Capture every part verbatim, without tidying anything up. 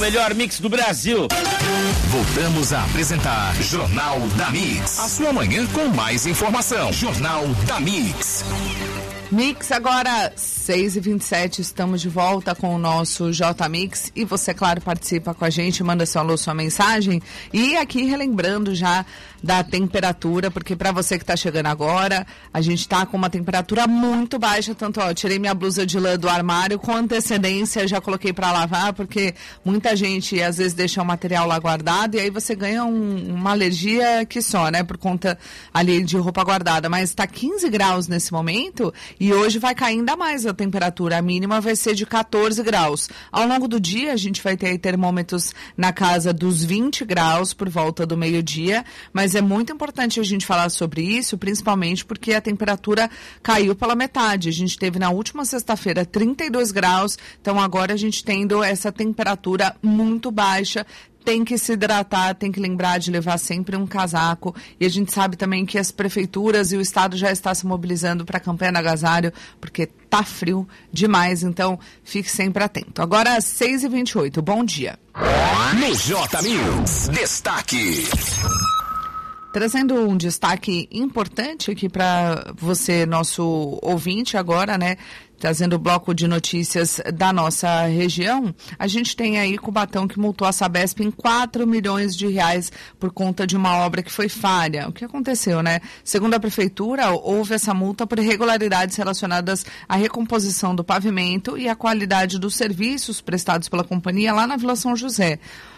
melhor mix do Brasil. Voltamos a apresentar Jornal da Mix. A sua manhã com mais informação. Jornal da Mix. Mix, agora seis e vinte e sete, estamos de volta com o nosso J Mix e você, claro, participa com a gente, manda seu alô, sua mensagem. E aqui relembrando já da temperatura, porque para você que está chegando agora, a gente está com uma temperatura muito baixa, tanto, ó, tirei minha blusa de lã do armário com antecedência, já coloquei para lavar, porque muita gente às vezes deixa o material lá guardado e aí você ganha um, uma alergia que só, né, por conta ali de roupa guardada. Mas está quinze graus nesse momento e hoje vai cair ainda mais a temperatura, a mínima vai ser de quatorze graus. Ao longo do dia a gente vai ter aí termômetros na casa dos vinte graus por volta do meio-dia, mas é muito importante a gente falar sobre isso, principalmente porque a temperatura caiu pela metade. A gente teve na última sexta-feira trinta e dois graus, então agora a gente tendo essa temperatura muito baixa. Tem que se hidratar, tem que lembrar de levar sempre um casaco. E a gente sabe também que as prefeituras e o Estado já está se mobilizando para a campanha do agasalho, porque tá frio demais, então fique sempre atento. Agora, seis e vinte e oito, bom dia. No J Mix, destaque. Trazendo um destaque importante aqui para você, nosso ouvinte agora, né? Trazendo o bloco de notícias da nossa região, a gente tem aí Cubatão que multou a Sabesp em quatro milhões de reais por conta de uma obra que foi falha. O que aconteceu, né? Segundo a prefeitura, houve essa multa por irregularidades relacionadas à recomposição do pavimento e à qualidade dos serviços prestados pela companhia lá na Vila São José.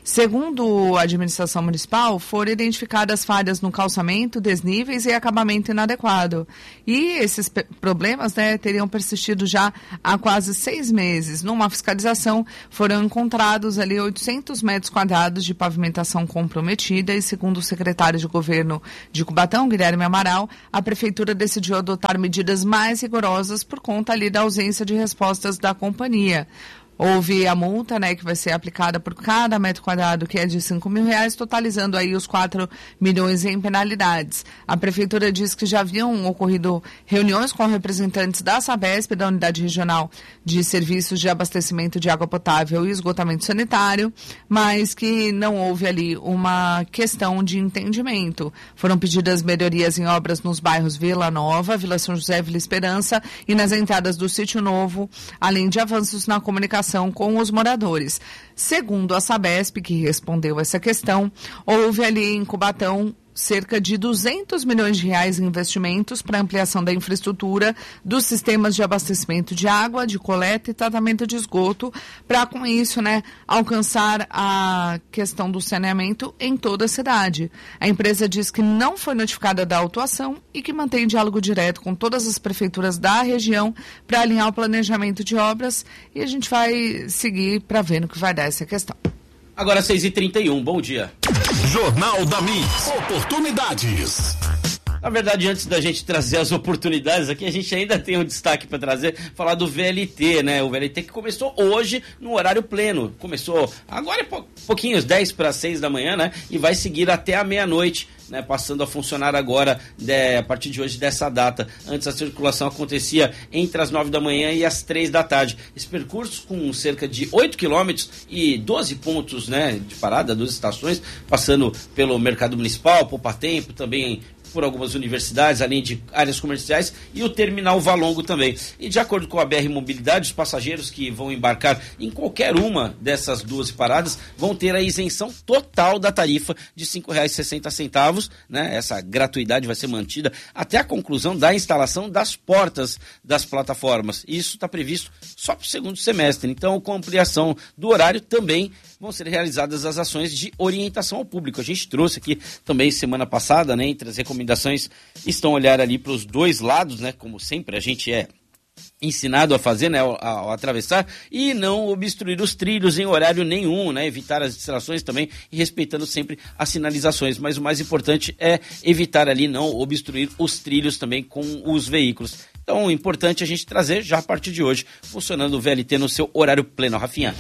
Segundo a administração municipal, foram identificadas falhas no calçamento, desníveis e acabamento inadequado. E esses pe- problemas, né, teriam persistido já há quase seis meses. Numa fiscalização, foram encontrados ali oitocentos metros quadrados de pavimentação comprometida e, segundo o secretário de governo de Cubatão, Guilherme Amaral, a prefeitura decidiu adotar medidas mais rigorosas por conta ali da ausência de respostas da companhia. Houve a multa, né, que vai ser aplicada por cada metro quadrado, que é de cinco mil reais, totalizando aí os quatro milhões em penalidades. A prefeitura diz que já haviam ocorrido reuniões com representantes da Sabesp, da Unidade Regional de Serviços de Abastecimento de Água Potável e Esgotamento Sanitário, mas que não houve ali uma questão de entendimento. Foram pedidas melhorias em obras nos bairros Vila Nova, Vila São José, Vila Esperança e nas entradas do Sítio Novo, além de avanços na comunicação com os moradores. Segundo a Sabesp, que respondeu essa questão, houve ali em Cubatão cerca de duzentos milhões de reais em investimentos para ampliação da infraestrutura dos sistemas de abastecimento de água, de coleta e tratamento de esgoto, para com isso, né, alcançar a questão do saneamento em toda a cidade. A empresa diz que não foi notificada da autuação e que mantém diálogo direto com todas as prefeituras da região para alinhar o planejamento de obras e a gente vai seguir para ver no que vai dar essa questão. Agora seis e trinta e um, bom dia. Jornal da Mix. Oportunidades. Na verdade, antes da gente trazer as oportunidades aqui, a gente ainda tem um destaque para trazer, falar do V L T, né? O V L T que começou hoje no horário pleno. Começou agora é pouquinhos, dez para seis da manhã, né? E vai seguir até a meia-noite, né? Passando a funcionar agora, de, a partir de hoje, dessa data. Antes a circulação acontecia entre as nove da manhã e as três da tarde. Esse percurso com cerca de oito quilômetros e doze pontos, né, de parada, duas estações, passando pelo Mercado Municipal, Poupa Tempo, também por algumas universidades, além de áreas comerciais e o terminal Valongo também. E de acordo com a B R Mobilidade, os passageiros que vão embarcar em qualquer uma dessas duas paradas vão ter a isenção total da tarifa de cinco reais e sessenta centavos, né? Essa gratuidade vai ser mantida até a conclusão da instalação das portas das plataformas. Isso está previsto só para o segundo semestre. Então, com a ampliação do horário, também vão ser realizadas as ações de orientação ao público. A gente trouxe aqui também semana passada, né, entre as recomendações, estão a olhar ali para os dois lados, né, como sempre a gente é ensinado a fazer, né, ao, ao atravessar, e não obstruir os trilhos em horário nenhum, né, evitar as distrações também e respeitando sempre as sinalizações, mas o mais importante é evitar ali não obstruir os trilhos também com os veículos. Então, importante a gente trazer já a partir de hoje, funcionando o V L T no seu horário pleno, Rafinha.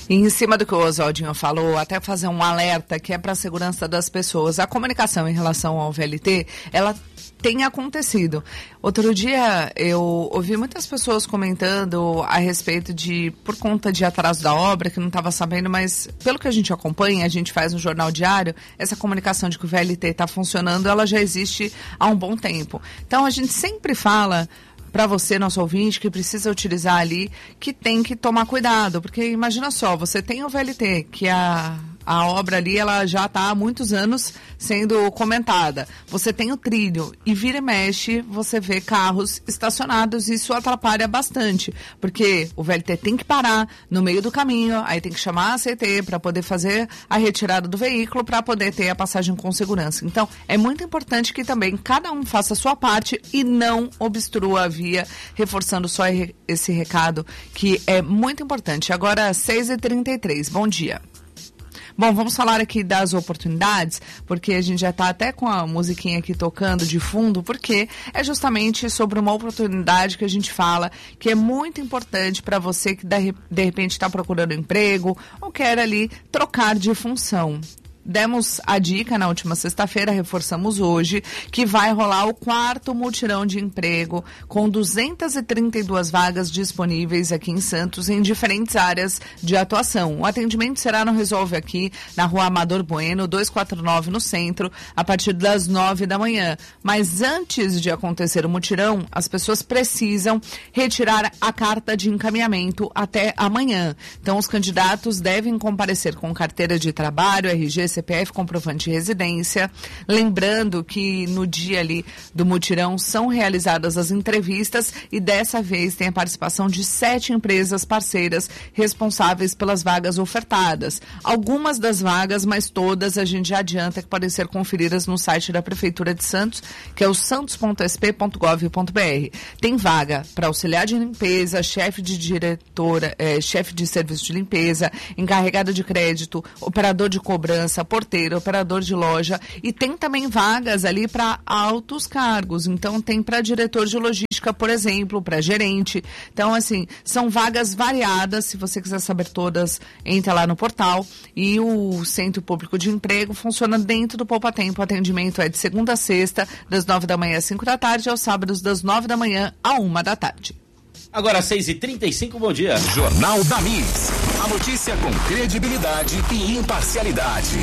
E em cima do que o Oswaldinho falou, até fazer um alerta que é para a segurança das pessoas. A comunicação em relação ao V L T, ela tem acontecido. Outro dia eu ouvi muitas pessoas comentando a respeito de, por conta de atraso da obra, que não estava sabendo, mas pelo que a gente acompanha, a gente faz no jornal diário, essa comunicação de que o V L T está funcionando, ela já existe há um bom tempo. Então a gente sempre fala para você, nosso ouvinte, que precisa utilizar ali, que tem que tomar cuidado, porque imagina só, você tem o V L T, que a, a obra ali, ela já está há muitos anos sendo comentada. Você tem o trilho e vira e mexe, você vê carros estacionados, e isso atrapalha bastante, porque o V L T tem que parar no meio do caminho, aí tem que chamar a C T para poder fazer a retirada do veículo, para poder ter a passagem com segurança. Então, é muito importante que também cada um faça a sua parte e não obstrua a via, reforçando só esse recado, que é muito importante. Agora, seis e trinta e três, bom dia. Bom, vamos falar aqui das oportunidades, porque a gente já está até com a musiquinha aqui tocando de fundo, porque é justamente sobre uma oportunidade que a gente fala, que é muito importante para você que de repente está procurando emprego ou quer ali trocar de função. Demos a dica na última sexta-feira, reforçamos hoje, que vai rolar o quarto mutirão de emprego com duzentas e trinta e duas vagas disponíveis aqui em Santos em diferentes áreas de atuação. O atendimento será no Resolve Aqui, na rua Amador Bueno, duzentos e quarenta e nove, no centro, a partir das nove da manhã. Mas antes de acontecer o mutirão, as pessoas precisam retirar a carta de encaminhamento até amanhã. Então, os candidatos devem comparecer com carteira de trabalho, R G, C P F, comprovante de residência. Lembrando que no dia ali do mutirão são realizadas as entrevistas e dessa vez tem a participação de sete empresas parceiras responsáveis pelas vagas ofertadas. Algumas das vagas, mas todas a gente já adianta que podem ser conferidas no site da Prefeitura de Santos, que é o santos ponto s p ponto gov ponto b r. Tem vaga para auxiliar de limpeza, chefe de diretora, eh, chefe de serviço de limpeza, encarregado de crédito, operador de cobrança, porteiro, operador de loja, e tem também vagas ali para altos cargos. Então tem para diretor de logística, por exemplo, para gerente. Então, assim, são vagas variadas. Se você quiser saber todas, entra lá no portal. E o Centro Público de Emprego funciona dentro do Poupa Tempo. O atendimento é de segunda a sexta, das nove da manhã às cinco da tarde, aos sábados das nove da manhã à uma da tarde. Agora, seis e trinta e cinco, bom dia. Jornal da Mix. A notícia com credibilidade e imparcialidade.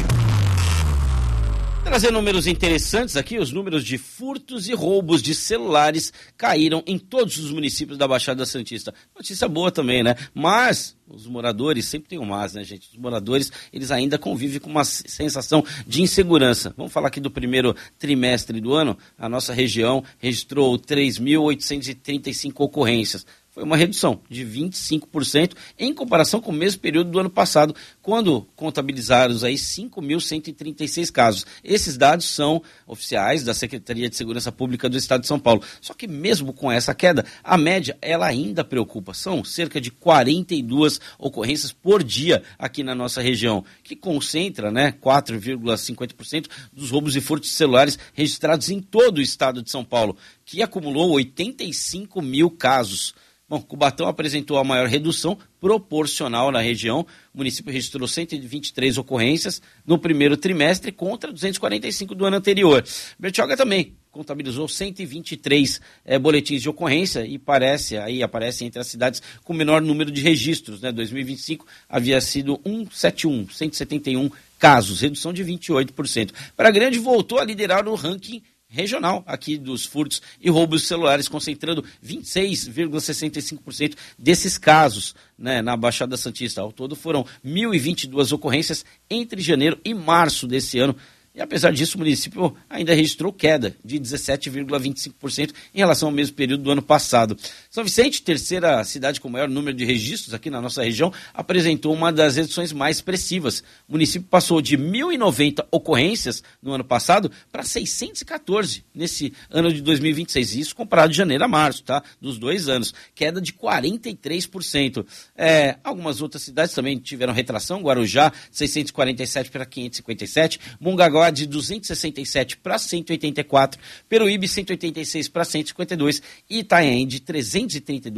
Trazer números interessantes aqui, os números de furtos e roubos de celulares caíram em todos os municípios da Baixada Santista. Notícia boa também, né? Mas os moradores, sempre tem um mas, né, gente? Os moradores, eles ainda convivem com uma sensação de insegurança. Vamos falar aqui do primeiro trimestre do ano. A nossa região registrou três mil oitocentas e trinta e cinco ocorrências. Foi uma redução de vinte e cinco por cento em comparação com o mesmo período do ano passado, quando contabilizaram aí cinco mil cento e trinta e seis casos. Esses dados são oficiais da Secretaria de Segurança Pública do Estado de São Paulo. Só que mesmo com essa queda, a média ela ainda preocupa. São cerca de quarenta e duas ocorrências por dia aqui na nossa região, que concentra, né, quatro vírgula cinquenta por cento dos roubos e furtos de celulares registrados em todo o Estado de São Paulo, que acumulou oitenta e cinco mil casos. Bom, Cubatão apresentou a maior redução proporcional na região. O município registrou cento e vinte e três ocorrências no primeiro trimestre contra duzentos e quarenta e cinco do ano anterior. Bertioga também contabilizou cento e vinte e três eh, boletins de ocorrência e parece, aí aparece entre as cidades com menor número de registros, né? dois mil e vinte e cinco havia sido cento e setenta e um, cento e setenta e um casos, redução de vinte e oito por cento. Para Grande voltou a liderar no ranking regional aqui dos furtos e roubos de celulares, concentrando vinte e seis vírgula sessenta e cinco por cento desses casos, né, na Baixada Santista. Ao todo foram mil e vinte e duas ocorrências entre janeiro e março desse ano. E apesar disso, o município ainda registrou queda de dezessete vírgula vinte e cinco por cento em relação ao mesmo período do ano passado. São Vicente, terceira cidade com maior número de registros aqui na nossa região, apresentou uma das reduções mais expressivas. O município passou de mil e noventa ocorrências no ano passado para seiscentos e quatorze nesse ano de dois mil e vinte e seis. Isso comparado de janeiro a março, tá? Dos dois anos. Queda de quarenta e três por cento. É, algumas outras cidades também tiveram retração. Guarujá, seiscentos e quarenta e sete para quinhentos e cinquenta e sete. Mongaguá, de duzentos e sessenta e sete para cento e oitenta e quatro, Peruíbe cento e oitenta e seis para cento e cinquenta e dois e Itanhaém de trezentos e trinta e dois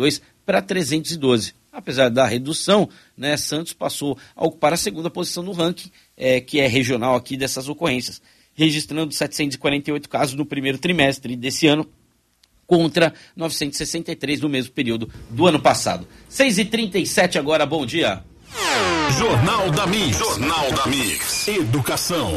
para trezentos e doze. Apesar da redução, né, Santos passou a ocupar a segunda posição no ranking, é, que é regional aqui dessas ocorrências, registrando setecentos e quarenta e oito casos no primeiro trimestre desse ano, contra novecentos e sessenta e três no mesmo período do ano passado. seis e trinta e sete agora, bom dia. Jornal da Mix. Jornal da Mix. Educação.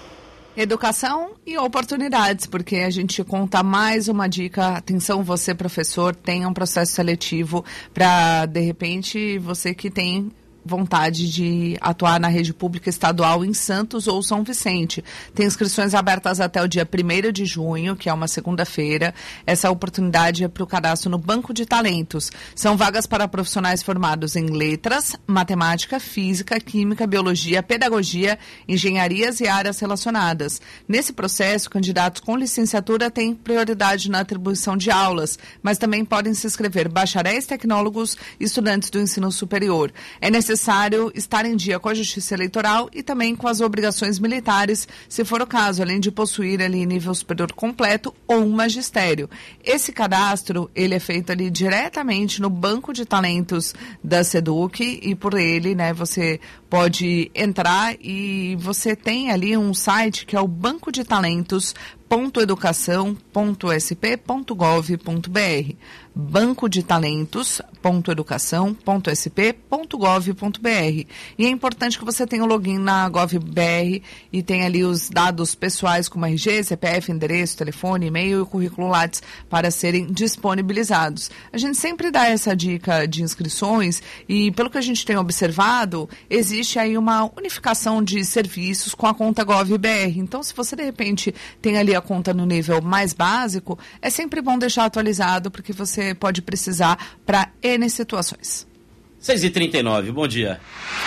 Educação e oportunidades, porque a gente conta mais uma dica. Atenção, você, professor, tenha um processo seletivo para, de repente, você que tem vontade de atuar na rede pública estadual em Santos ou São Vicente. Tem inscrições abertas até o dia primeiro de junho, que é uma segunda-feira. Essa oportunidade é para o cadastro no Banco de Talentos. São vagas para profissionais formados em letras, matemática, física, química, biologia, pedagogia, engenharias e áreas relacionadas. Nesse processo, candidatos com licenciatura têm prioridade na atribuição de aulas, mas também podem se inscrever bacharéis, tecnólogos e estudantes do ensino superior. É necessário necessário estar em dia com a Justiça Eleitoral e também com as obrigações militares, se for o caso, além de possuir ali nível superior completo ou um magistério. Esse cadastro, ele é feito ali diretamente no Banco de Talentos da SEDUC e por ele, né, você pode entrar e você tem ali um site que é o banco de talentos ponto educação ponto s p ponto gov ponto b r, banco de talentos ponto educação ponto s p ponto gov ponto b r. E é importante que você tenha o login na GovBR e tenha ali os dados pessoais como R G, C P F, endereço, telefone, e-mail e currículo Lattes para serem disponibilizados. A gente sempre dá essa dica de inscrições e, pelo que a gente tem observado, existe aí uma unificação de serviços com a conta GovBR. Então, se você, de repente, tem ali a conta no nível mais básico, é sempre bom deixar atualizado, porque você pode precisar para N situações. seis e trinta e nove, bom dia.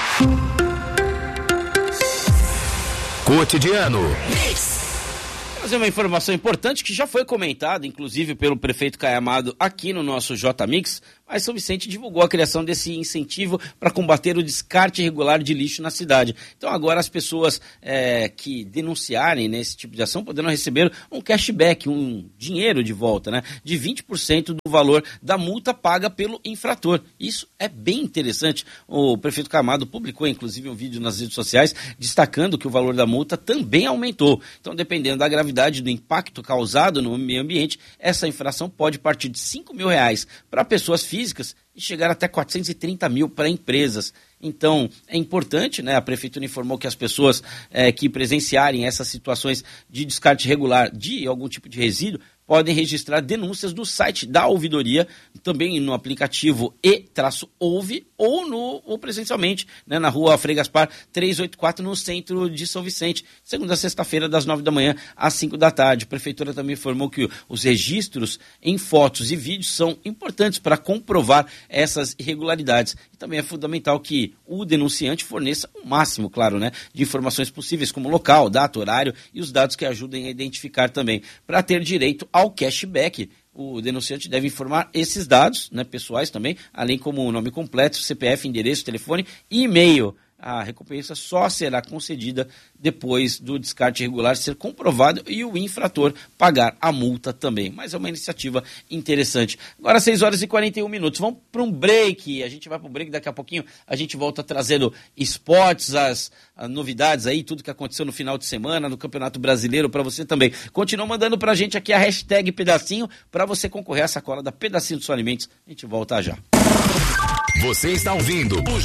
Cotidiano. Trazer uma informação importante que já foi comentada, inclusive pelo prefeito Caio Amado aqui no nosso J-Mix, mas São Vicente divulgou a criação desse incentivo para combater o descarte irregular de lixo na cidade. Então agora as pessoas é, que denunciarem nesse tipo de ação poderão receber um cashback, um dinheiro de volta, né, de vinte por cento do valor da multa paga pelo infrator. Isso é bem interessante. O prefeito Caio Amado publicou inclusive um vídeo nas redes sociais destacando que o valor da multa também aumentou. Então, dependendo da gravidade do impacto causado no meio ambiente, essa infração pode partir de cinco mil reais para pessoas físicas e chegar até quatrocentos e trinta mil para empresas. Então, é importante, né? A prefeitura informou que as pessoas é, que presenciarem essas situações de descarte irregular de algum tipo de resíduo podem registrar denúncias no site da ouvidoria, também no aplicativo e-ouve ou, no, ou presencialmente, né, na rua Frei Gaspar trezentos e oitenta e quatro, no centro de São Vicente, segunda a sexta-feira, das nove da manhã às cinco da tarde. A prefeitura também informou que os registros em fotos e vídeos são importantes para comprovar essas irregularidades. E também é fundamental que o denunciante forneça o máximo, claro, né, de informações possíveis, como local, data, horário e os dados que ajudem a identificar também, para ter direito ao cashback. O denunciante deve informar esses dados, né, pessoais também, além como o nome completo, C P F, endereço, telefone e e-mail. A recompensa só será concedida depois do descarte irregular ser comprovado e o infrator pagar a multa também. Mas é uma iniciativa interessante. Agora, seis horas e quarenta e um minutos. Vamos para um break. A gente vai para um break, daqui a pouquinho a gente volta trazendo esportes, as, as novidades aí, tudo que aconteceu no final de semana, no Campeonato Brasileiro, para você também. Continua mandando para a gente aqui a hashtag Pedacinho, para você concorrer à sacola da Pedacinho dos Seus Alimentos. A gente volta já. Você está ouvindo o